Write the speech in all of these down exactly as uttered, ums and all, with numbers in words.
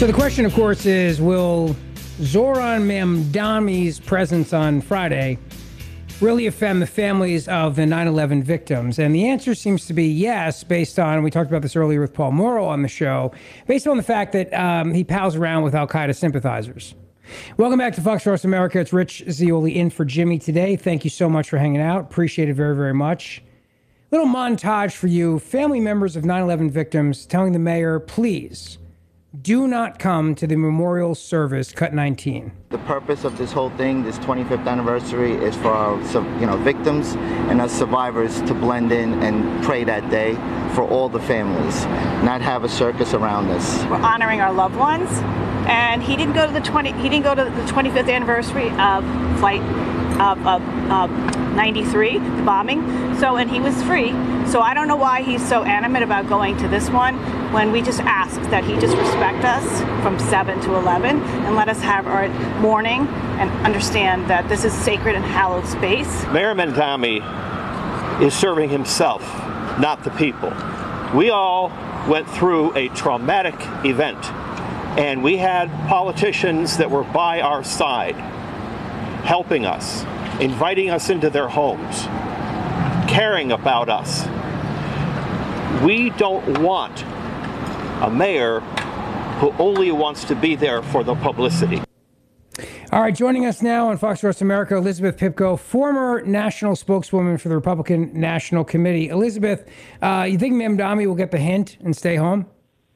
So the question, of course, is will Zohran Mamdani's presence on Friday really offend the families of the nine eleven victims? And the answer seems to be yes, based on, we talked about this earlier with Paul Morrow on the show, based on the fact that um, he pals around with al-Qaeda sympathizers. Welcome back to Fox Sports America. It's Rich Zeoli in for Jimmy today. Thank you so much for hanging out. Appreciate it very, very much. Little montage for you. Family members of nine eleven victims telling the mayor, please, do not come to the memorial service, cut nineteen. The purpose of this whole thing, this twenty-fifth anniversary, is for our, you know, victims and us survivors to blend in and pray that day for all the families, not have a circus around us. We're honoring our loved ones, and he didn't go to the twenty. He didn't go to the twenty-fifth anniversary of flight of, of, of ninety-three, the bombing. So, and he was free. So I don't know why he's so animate about going to this one when we just ask that he just respect us from seven to eleven and let us have our mourning and understand that this is sacred and hallowed space. Mayor Mamdani is serving himself, not the people. We all went through a traumatic event, and we had politicians that were by our side, helping us, inviting us into their homes, caring about us. We don't want a mayor who only wants to be there for the publicity. All right, joining us now on Fox Sports America, Elizabeth Pipko, former national spokeswoman for the Republican National Committee. Elizabeth, uh, you think Mamdani will get the hint and stay home?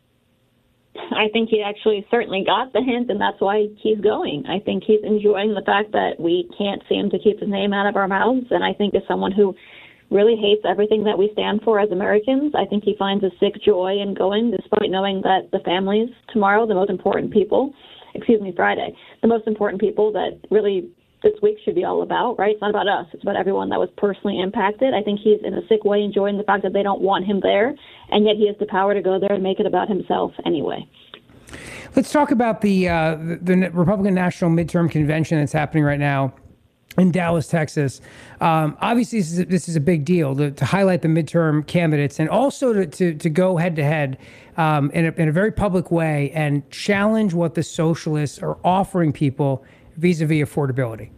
I think he actually certainly got the hint, and that's why he's going. I think he's enjoying the fact that we can't seem to keep his name out of our mouths, and I think as someone who really hates everything that we stand for as Americans, I think he finds a sick joy in going, despite knowing that the families tomorrow, the most important people, excuse me, Friday, the most important people that really this week should be all about, right? It's not about us. It's about everyone that was personally impacted. I think he's in a sick way enjoying the fact that they don't want him there, and yet he has the power to go there and make it about himself anyway. Let's talk about the, uh, the, the Republican National Midterm Convention that's happening right now in Dallas, Texas. Um, obviously, this is, a, this is a big deal to, to highlight the midterm candidates and also to, to, to go head-to-head um, in, a, in a very public way and challenge what the socialists are offering people vis-a-vis affordability.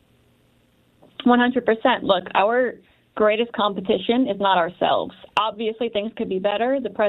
one hundred percent. Look, our greatest competition is not ourselves. Obviously, things could be better. The